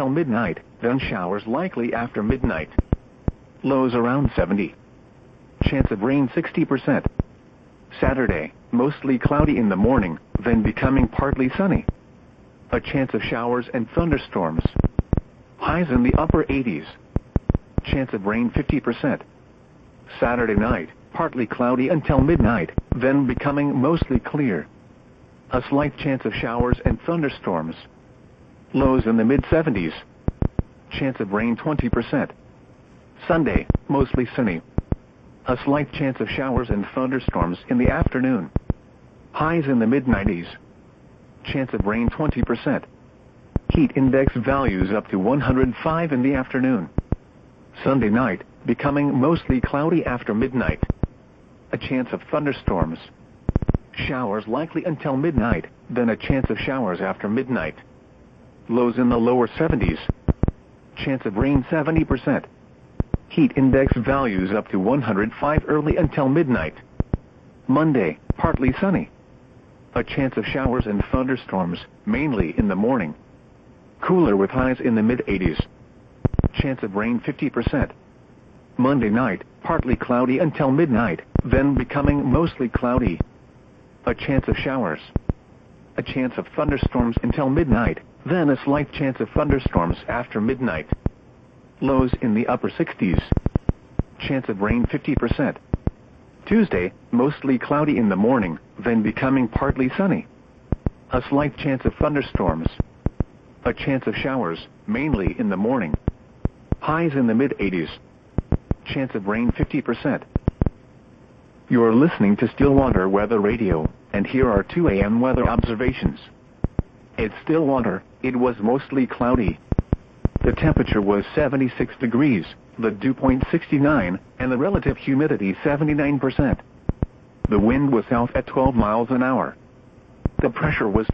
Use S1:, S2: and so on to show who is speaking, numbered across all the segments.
S1: until midnight, then showers likely after midnight. Lows around 70. Chance of rain 60%. Saturday, mostly cloudy in the morning, then becoming partly sunny. A chance of showers and thunderstorms. Highs in the upper 80s. Chance of rain 50%. Saturday night, partly cloudy until midnight, then becoming mostly clear. A slight chance of showers and thunderstorms. Lows in the mid-70s. Chance of rain 20%. Sunday, mostly sunny. A slight chance of showers and thunderstorms in the afternoon. Highs in the mid-90s. Chance of rain 20%. Heat index values up to 105 in the afternoon. Sunday night, becoming mostly cloudy after midnight. A chance of thunderstorms. Showers likely until midnight, then a chance of showers after midnight. Lows in the lower 70s. Chance of rain 70%. Heat index values up to 105 early until midnight. Monday, partly sunny. A chance of showers and thunderstorms, mainly in the morning. Cooler with highs in the mid-80s. Chance of rain 50%. Monday night, partly cloudy until midnight, then becoming mostly cloudy. A chance of showers. A chance of thunderstorms until midnight, then a slight chance of thunderstorms after midnight. Lows in the upper 60s. Chance of rain 50%. Tuesday, mostly cloudy in the morning, then becoming partly sunny. A slight chance of thunderstorms. A chance of showers, mainly in the morning. Highs in the mid-80s. Chance of rain 50%. You're listening to Stillwater Weather Radio, and here are 2 a.m. weather observations. At Stillwater, it was mostly cloudy. The temperature was 76 degrees, the dew point 69, and the relative humidity 79%. The wind was south at 12 miles an hour. The pressure was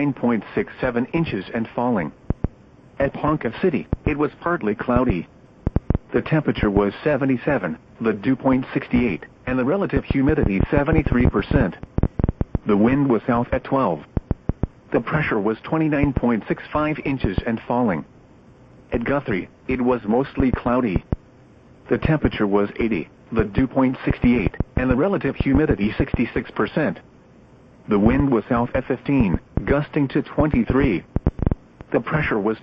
S1: 29.67 inches and falling. At Ponca City, it was partly cloudy. The temperature was 77, the dew point 68, and the relative humidity 73%. The wind was south at 12. The pressure was 29.65 inches and falling. At Guthrie, it was mostly cloudy. The temperature was 80, the dew point 68, and the relative humidity 66%. The wind was south at 15, gusting to 23. The pressure was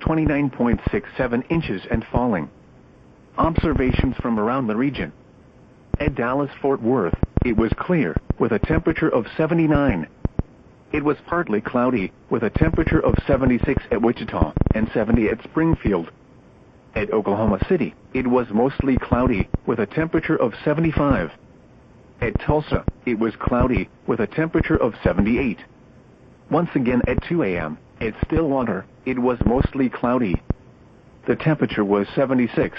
S1: 29.67 inches and falling. Observations from around the region. At Dallas-Fort Worth, it was clear, with a temperature of 79. It was partly cloudy, with a temperature of 76 at Wichita, and 70 at Springfield. At Oklahoma City, it was mostly cloudy, with a temperature of 75. At Tulsa, it was cloudy, with a temperature of 78. Once again at 2 a.m., at Stillwater, it was mostly cloudy. The temperature was 76.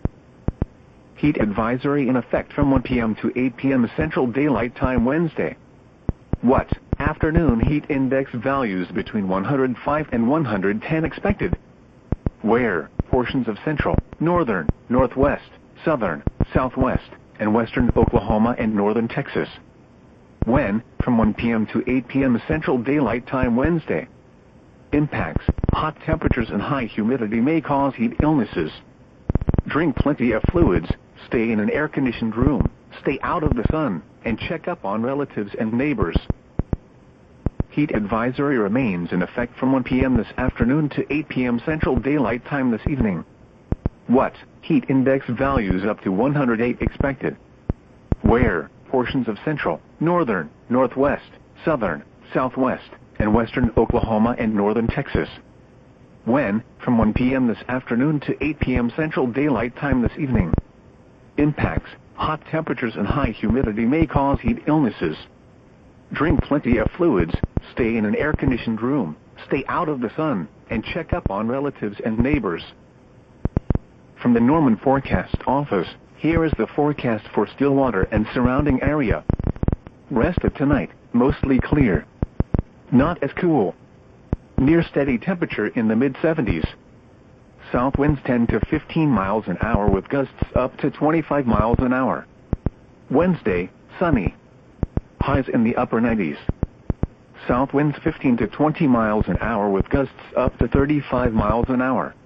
S1: Heat advisory in effect from 1 p.m. to 8 p.m. Central Daylight Time Wednesday. What? Afternoon heat index values between 105 and 110 expected. Where? Portions of central, northern, northwest, southern, southwest, and western Oklahoma and northern Texas. When? From 1 p.m. to 8 p.m. Central Daylight Time Wednesday. Impacts. Hot temperatures and high humidity may cause heat illnesses. Drink plenty of fluids, stay in an air-conditioned room, stay out of the sun, and check up on relatives and neighbors. Heat advisory remains in effect from 1 p.m. this afternoon to 8 p.m. Central Daylight Time this evening. What? Heat index values up to 108 expected. Where? Portions of central, northern, northwest, southern, southwest, and western Oklahoma and northern Texas. When? From 1 p.m. this afternoon to 8 p.m. Central Daylight Time this evening. Impacts. Hot temperatures and high humidity may cause heat illnesses. Drink plenty of fluids, stay in an air-conditioned room, stay out of the sun, and check up on relatives and neighbors. From the Norman Forecast Office, here is the forecast for Stillwater and surrounding area. Rest of tonight, mostly clear. Not as cool. Near steady temperature in the mid-70s. South winds 10 to 15 miles an hour with gusts up to 25 miles an hour. Wednesday, sunny. Highs in the upper 90s. South winds 15 to 20 miles an hour with gusts up to 35 miles an hour.